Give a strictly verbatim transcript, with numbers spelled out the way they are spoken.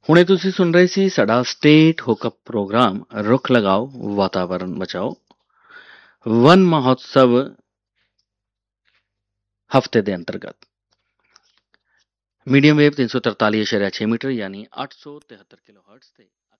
ਹੁਣੇ ਤੁਸੀਂ ਸੁਣ ਰਹੇ ਸੀ ਸਾਡਾ ਸਟੇਟ ਹੁਕਅਪ ਪ੍ਰੋਗਰਾਮ ਰੁੱਖ ਲਗਾਓ ਵਾਤਾਵਰਨ ਬਚਾਓ ਵਨ ਮਹੋਤਸਵ ਹਫਤੇ ਦੇ ਅੰਤਰਗਤ ਮੀਡੀਅਮ ਵੇਵ ਤਿੰਨ ਸੌ ਤਰਤਾਲੀ ਇਸ਼ਾਰਿਆ ਛੇ ਮੀਟਰ ਯਾਨੀ ਅੱਠ ਸੌ ਤਿਹੱਤਰ ਕਿਲੋ ਹਰਟਸ ਤੇ